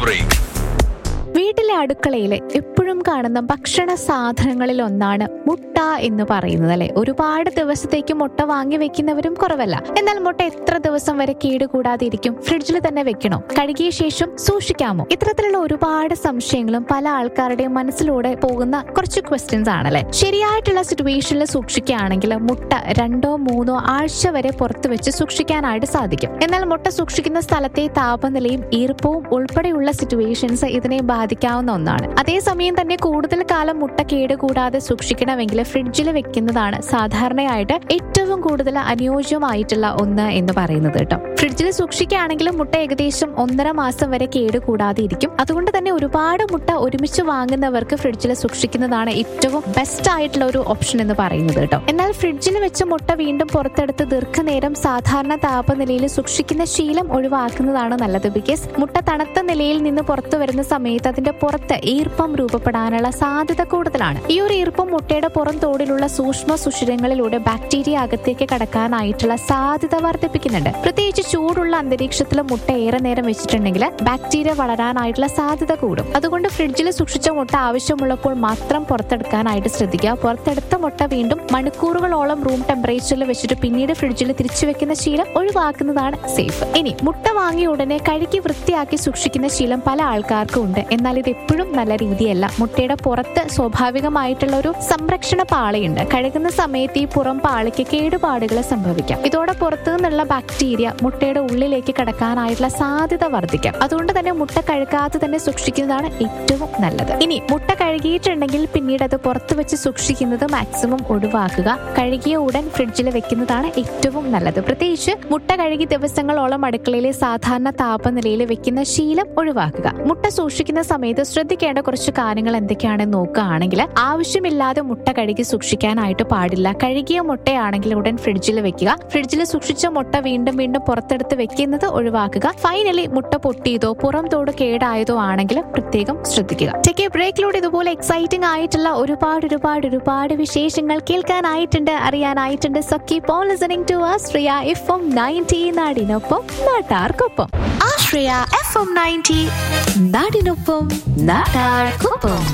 Break. വീട്ടിലെ അടുക്കളയിൽ എപ്പോഴും കാണുന്ന ഭക്ഷണ സാധനങ്ങളിൽ ഒന്നാണ് മുട്ട എന്ന് പറയുന്നത് അല്ലെ. ഒരുപാട് ദിവസത്തേക്ക് മുട്ട വാങ്ങി വെക്കുന്നവരും കുറവല്ല. എന്നാൽ മുട്ട എത്ര ദിവസം വരെ കേടുകൂടാതെ ഇരിക്കും? ഫ്രിഡ്ജിൽ തന്നെ വെക്കണോ? കഴുകിയ ശേഷം സൂക്ഷിക്കാമോ? ഇത്തരത്തിലുള്ള ഒരുപാട് സംശയങ്ങളും പല ആൾക്കാരുടെയും മനസ്സിലൂടെ പോകുന്ന കുറച്ച് ക്വസ്റ്റ്യൻസ് ആണല്ലേ. ശരിയായിട്ടുള്ള സിറ്റുവേഷനിൽ സൂക്ഷിക്കുകയാണെങ്കിൽ മുട്ട 2-3 ആഴ്ച വരെ പുറത്തു വെച്ച് സൂക്ഷിക്കാനായിട്ട് സാധിക്കും. എന്നാൽ മുട്ട സൂക്ഷിക്കുന്ന സ്ഥലത്തെ താപനിലയും ഈർപ്പവും ഉൾപ്പെടെയുള്ള സിറ്റുവേഷൻസ് ഇതിനെ ബാധിക്കാവുന്ന ഒന്നാണ്. അതേസമയം തന്നെ കൂടുതൽ കാലം മുട്ട കേടുകൂടാതെ സൂക്ഷിക്കണമെങ്കിൽ ഫ്രിഡ്ജിൽ വെക്കുന്നതാണ് സാധാരണയായിട്ട് ഏറ്റവും കൂടുതൽ അനുയോജ്യമായിട്ടുള്ള ഒന്ന് എന്ന് പറയുന്നത് കേട്ടോ. ഫ്രിഡ്ജിൽ സൂക്ഷിക്കുകയാണെങ്കിൽ മുട്ട ഏകദേശം 1.5 മാസം വരെ കേടുകൂടാതെ ഇരിക്കും. അതുകൊണ്ട് തന്നെ ഒരുപാട് മുട്ട ഒരുമിച്ച് വാങ്ങുന്നവർക്ക് ഫ്രിഡ്ജിൽ സൂക്ഷിക്കുന്നതാണ് ഏറ്റവും ബെസ്റ്റ് ആയിട്ടുള്ള ഒരു ഓപ്ഷൻ എന്ന് പറയുന്നത് കേട്ടോ. എന്നാൽ ഫ്രിഡ്ജിൽ വെച്ച മുട്ട വീണ്ടും പുറത്തെടുത്ത് ദീർഘനേരം സാധാരണ താപനിലയിൽ സൂക്ഷിക്കുന്ന ശീലം ഒഴിവാക്കുന്നതാണ് നല്ലത്. ബിക്കോസ് മുട്ട തണുത്ത നിലയിൽ നിന്ന് പുറത്തു വരുന്ന സമയത്ത് അതിന്റെ പുറത്ത് ഈർപ്പം രൂപപ്പെടാനുള്ള സാധ്യത കൂടുതലാണ്. ഈ ഒരു ഈർപ്പം മുട്ടയുടെ പുറം തോടിലുള്ള സൂക്ഷ്മ സുഷിരങ്ങളിലൂടെ ബാക്ടീരിയ അകത്തേക്ക് കടക്കാനായിട്ടുള്ള സാധ്യത വർദ്ധിപ്പിക്കുന്നുണ്ട്. പ്രത്യേകിച്ച് ചൂടുള്ള അന്തരീക്ഷത്തിൽ മുട്ട ഏറെ നേരം വെച്ചിട്ടുണ്ടെങ്കിൽ ബാക്ടീരിയ വളരാനായിട്ടുള്ള സാധ്യത കൂടും. അതുകൊണ്ട് ഫ്രിഡ്ജിൽ സൂക്ഷിച്ച മുട്ട ആവശ്യമുള്ളപ്പോൾ മാത്രം പുറത്തെടുക്കാനായിട്ട് ശ്രദ്ധിക്കുക. പുറത്തെടുത്ത മുട്ട വീണ്ടും മണിക്കൂറുകളോളം റൂം ടെമ്പറേച്ചറിൽ വെച്ചിട്ട് പിന്നീട് ഫ്രിഡ്ജിൽ തിരിച്ചു വെക്കുന്ന ശീലം ഒഴിവാക്കുന്നതാണ് സേഫ്. ഇനി മുട്ട വാങ്ങിയ ഉടനെ കഴുകി വൃത്തിയാക്കി സൂക്ഷിക്കുന്ന ശീലം പല ആൾക്കാർക്കും ഉണ്ട്. എന്നാൽ ഇത് എപ്പോഴും നല്ല രീതിയല്ല. മുട്ടയുടെ പുറത്ത് സ്വാഭാവികമായിട്ടുള്ള ഒരു സംരക്ഷണ പാളിയുണ്ട്. കഴുകുന്ന സമയത്ത് ഈ പുറം പാളിക്ക് കേടുപാടുകൾ സംഭവിക്കാം. ഇതോടെ പുറത്തു നിന്നുള്ള ബാക്ടീരിയ മുട്ടയുടെ ഉള്ളിലേക്ക് കടക്കാനായിട്ടുള്ള സാധ്യത വർദ്ധിക്കാം. അതുകൊണ്ട് തന്നെ മുട്ട കഴുകാതെ തന്നെ സൂക്ഷിക്കുന്നതാണ് ഏറ്റവും നല്ലത്. ഇനി മുട്ട കഴുകിയിട്ടുണ്ടെങ്കിൽ പിന്നീട് അത് പുറത്തു വെച്ച് സൂക്ഷിക്കുന്നത് മാക്സിമം ഒഴിവാക്കുക. കഴുകിയ ഉടൻ ഫ്രിഡ്ജിൽ വെക്കുന്നതാണ് ഏറ്റവും നല്ലത്. പ്രത്യേകിച്ച് മുട്ട കഴുകി ദിവസങ്ങളോളം അടുക്കളയിലെ സാധാരണ താപനിലയിൽ വെക്കുന്ന ശീലം ഒഴിവാക്കുക. മുട്ട സൂക്ഷിക്കുന്ന സമയത്ത് ശ്രദ്ധിക്കേണ്ട കുറച്ച് കാര്യങ്ങൾ എന്തൊക്കെയാണെന്ന് നോക്കുകയാണെങ്കിൽ, ആവശ്യമില്ലാതെ മുട്ട കഴുകി സൂക്ഷിക്കാനായിട്ട് പാടില്ല. കഴുകിയ മുട്ടയാണെങ്കിൽ ഉടൻ ഫ്രിഡ്ജിൽ വെക്കുക. ഫ്രിഡ്ജിൽ സൂക്ഷിച്ച മുട്ട വീണ്ടും വീണ്ടും പുറത്തെടുത്ത് വെക്കുന്നത് ഒഴിവാക്കുക. ഫൈനലി മുട്ട പൊട്ടിയതോ പുറം തോട് കേടായതോ ആണെങ്കിൽ പ്രത്യേകം ശ്രദ്ധിക്കുക. ടെക് ബ്രേക്കിലൂടെ ഇതുപോലെ എക്സൈറ്റിംഗ് ആയിട്ടുള്ള ഒരുപാട് വിശേഷങ്ങൾ കേൾക്കാനായിട്ടുണ്ട്, അറിയാനായിട്ടുണ്ട്. So keep on listening to Ashraya FM 90 നാടിനൊപ്പം നാട്ടാർക്കൊപ്പം. ആശ്രയ FM 90 നാടിനൊപ്പം നാട്ടാർക്കൊപ്പം.